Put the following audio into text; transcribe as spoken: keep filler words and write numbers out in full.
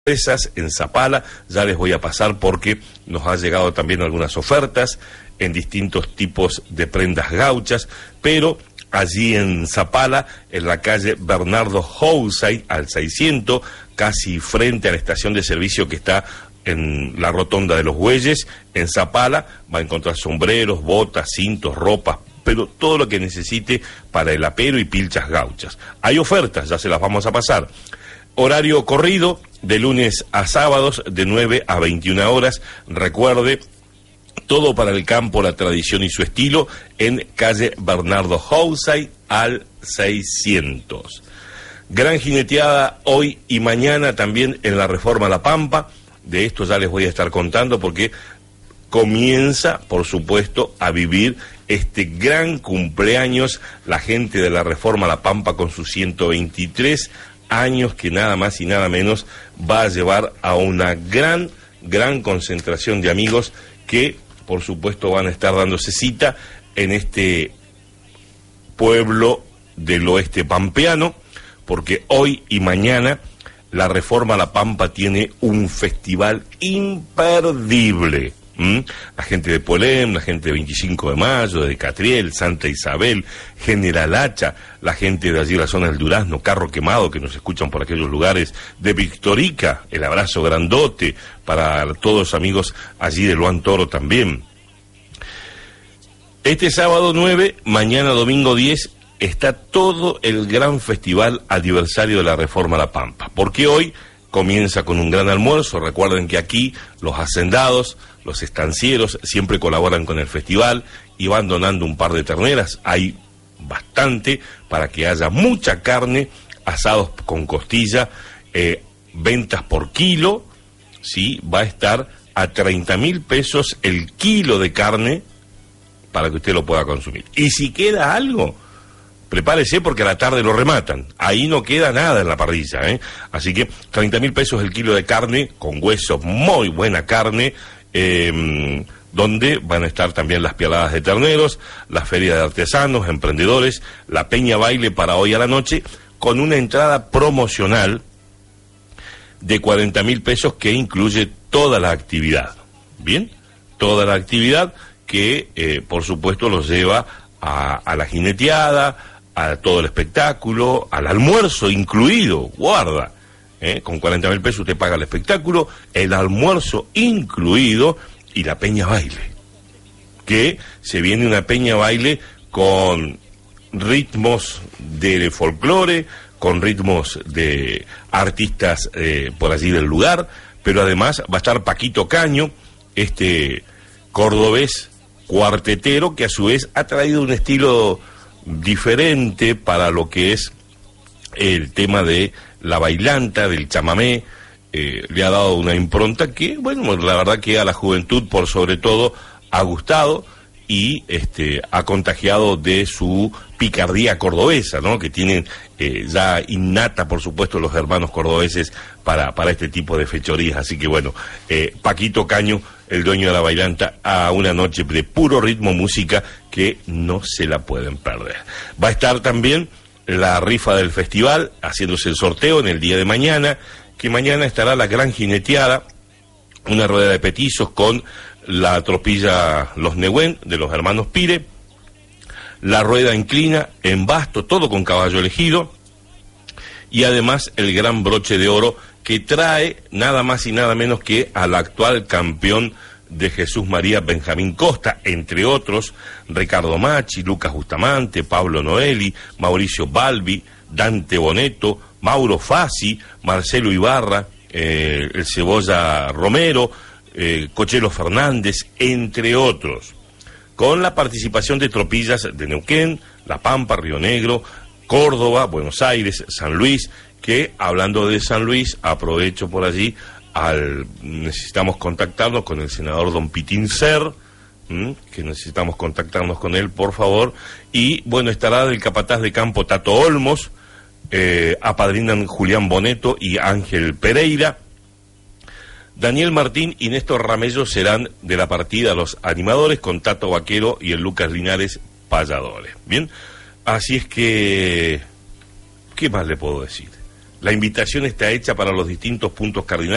Esas en Zapala, ya les voy a pasar porque nos ha llegado también algunas ofertas en distintos tipos de prendas gauchas, pero allí en Zapala, en la calle Bernardo Housay, al seiscientos, casi frente a la estación de servicio que está en la rotonda de los Bueyes, en Zapala, va a encontrar sombreros, botas, cintos, ropas, pero todo lo que necesite para el apero y pilchas gauchas. Hay ofertas, ya se las vamos a pasar. Horario corrido, de lunes a sábados, de nueve a veintiuna horas. Recuerde, todo para el campo, la tradición y su estilo, en calle Bernardo Housay, al seiscientos. Gran jineteada hoy y mañana también en la Reforma La Pampa. De esto ya les voy a estar contando porque comienza, por supuesto, a vivir este gran cumpleaños la gente de la Reforma La Pampa con sus ciento veintitrés años, que nada más y nada menos va a llevar a una gran, gran concentración de amigos que, por supuesto, van a estar dándose cita en este pueblo del oeste pampeano, porque hoy y mañana la Reforma La Pampa tiene un festival imperdible. ¿Mm? La gente de Polem, la gente de veinticinco de mayo, de Catriel, Santa Isabel, General Hacha, la gente de allí, la zona del Durazno, Carro Quemado, que nos escuchan por aquellos lugares, de Victorica, el abrazo grandote para todos los amigos allí de Luan Toro también. Este sábado nueve, mañana domingo diez, está todo el gran festival aniversario de la Reforma La Pampa, porque hoy comienza con un gran almuerzo. Recuerden que aquí los hacendados, los estancieros siempre colaboran con el festival y van donando un par de terneras. Hay bastante para que haya mucha carne, asados con costilla, eh, ventas por kilo, ¿sí? Va a estar a treinta mil pesos el kilo de carne para que usted lo pueda consumir. Y si queda algo, prepárese porque a la tarde lo rematan. Ahí no queda nada en la parrilla, ¿eh? Así que treinta mil pesos el kilo de carne, con hueso, muy buena carne, eh, donde van a estar también las pialadas de terneros, la feria de artesanos, emprendedores, la peña baile para hoy a la noche, con una entrada promocional de cuarenta mil pesos que incluye toda la actividad. ¿Bien? Toda la actividad que, eh, por supuesto, los lleva a, a la jineteada, a todo el espectáculo, al almuerzo incluido, guarda, ¿eh? Con cuarenta mil pesos usted paga el espectáculo, el almuerzo incluido y la peña baile, que se viene una peña baile con ritmos de folclore, con ritmos de artistas eh, por allí del lugar, pero además va a estar Paquito Caño, este cordobés cuartetero que a su vez ha traído un estilo diferente para lo que es el tema de la bailanta, del chamamé. Eh, le ha dado una impronta que, bueno, la verdad que a la juventud por sobre todo ha gustado y este ha contagiado de su picardía cordobesa, ¿no? Que tienen eh, ya innata, por supuesto, los hermanos cordobeses para, para este tipo de fechorías. Así que bueno, eh, Paquito Caño, el dueño de la bailanta, a una noche de puro ritmo, música que no se la pueden perder. Va a estar también la rifa del festival, haciéndose el sorteo en el día de mañana, que mañana estará la gran jineteada, una rueda de petizos con la tropilla Los Nehuen de los hermanos Pire, la rueda inclina en basto, todo con caballo elegido, y además el gran broche de oro que trae nada más y nada menos que al actual campeón de Jesús María Benjamín Costa, entre otros Ricardo Machi, Lucas Bustamante, Pablo Noeli, Mauricio Balbi, Dante Boneto, Mauro Fassi, Marcelo Ibarra, eh, el Cebolla Romero, eh, Cochelo Fernández, entre otros, con la participación de tropillas de Neuquén, La Pampa, Río Negro, Córdoba, Buenos Aires, San Luis, que hablando de San Luis, aprovecho por allí, al necesitamos contactarnos con el senador don Pitín Ser, ¿m? que necesitamos contactarnos con él, por favor, y bueno, estará del capataz de campo Tato Olmos, eh, apadrinan Julián Boneto y Ángel Pereira, Daniel Martín y Néstor Ramello serán de la partida los animadores, con Tato Vaquero y el Lucas Linares payadores. Bien, así es que, ¿qué más le puedo decir? La invitación está hecha para los distintos puntos cardinales.